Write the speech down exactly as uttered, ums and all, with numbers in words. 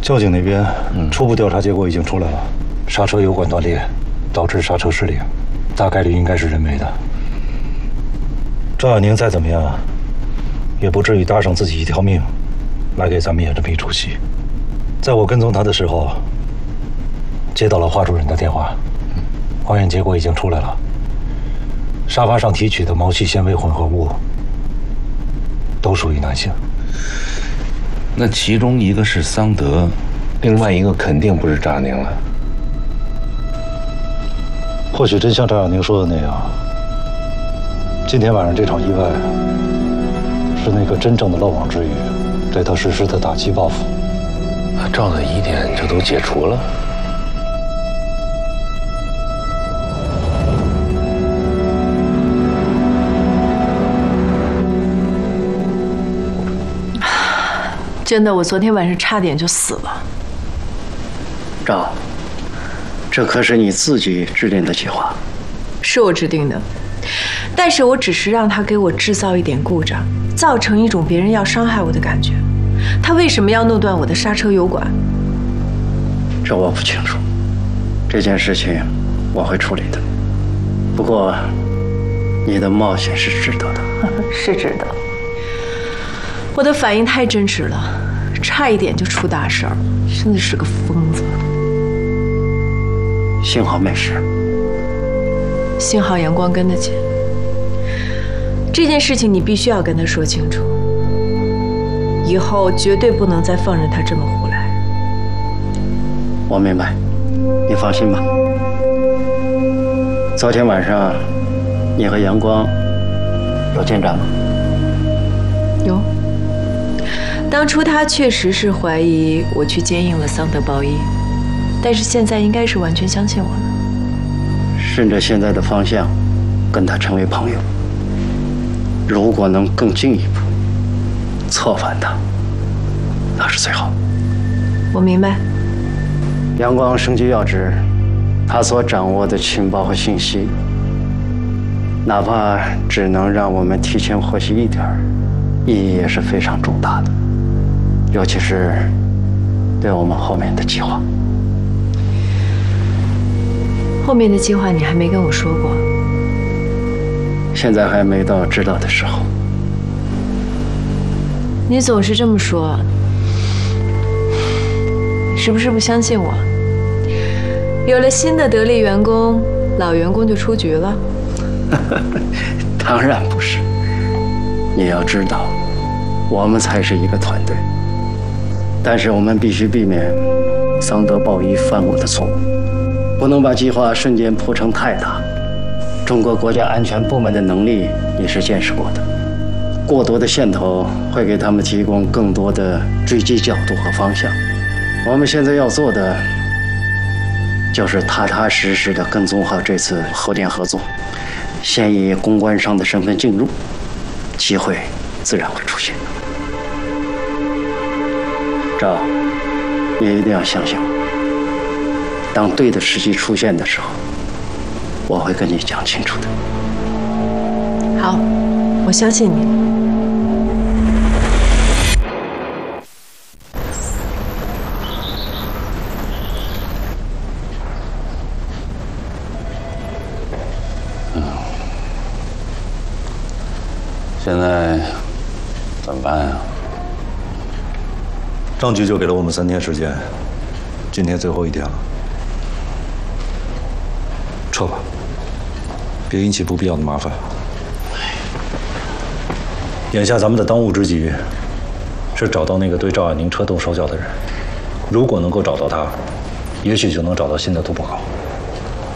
交警那边初步调查结果已经出来了，刹车油管断裂，导致刹车失灵，大概率应该是人为的。赵亚宁再怎么样，也不至于搭上自己一条命，来给咱们演这么一出戏。在我跟踪他的时候，接到了华主任的电话，化验结果已经出来了，沙发上提取的毛细纤维混合物都属于男性。 那其中一个是桑德，另外一个肯定不是赵亚宁了。 或许真像赵亚宁说的那样，今天晚上这场意外是那个真正的漏网之鱼对他实施的打击报复。 赵的疑点这都解除了。 真的，我昨天晚上差点就死了。 赵，这可是你自己制定的计划。 是我制定的，但是我只是让他给我制造一点故障，造成一种别人要伤害我的感觉。他为什么要弄断我的刹车油管？ 这我不清楚，这件事情我会处理的。不过，你的冒险是值得的。 是值得。我的反应太真实了，差一点就出大事儿，真的是个疯子。 幸好没事。 幸好阳光跟得紧。这件事情你必须要跟他说清楚，以后绝对不能再放任他这么胡来。 我明白，你放心吧。昨天晚上，你和阳光有进展吗？ 有。当初他确实是怀疑我去奸淫了桑德鲍伊，但是现在应该是完全相信我了。 顺着现在的方向，跟他成为朋友。如果能更进一步策反他，那是最好。 我明白。 阳光升级要职，他所掌握的情报和信息，哪怕只能让我们提前获悉一点，意义也是非常重大的。尤其是对我们后面的计划。 后面的计划你还没跟我说过。 现在还没到知道的时候。 你总是这么说，你是不是不相信我？有了新的得力员工，老员工就出局了？ 当然不是。你要知道，我们才是一个团队。但是我们必须避免桑德鲍伊犯过的错误，不能把计划瞬间铺成太大。中国国家安全部门的能力你是见识过的，过多的线头会给他们提供更多的追击角度和方向。我们现在要做的就是踏踏实实的跟踪好这次核电合作，先以公关商的身份进入，机会自然会出现。赵，你一定要相信我，当对的时机出现的时候，我会跟你讲清楚的。 好，我相信你。 嗯，现在怎么办呀？ 张局就给了我们三天时间，今天最后一天了，撤吧，别引起不必要的麻烦。眼下咱们的当务之急是找到那个对赵亚宁车动手脚的人，如果能够找到他，也许就能找到新的突破口。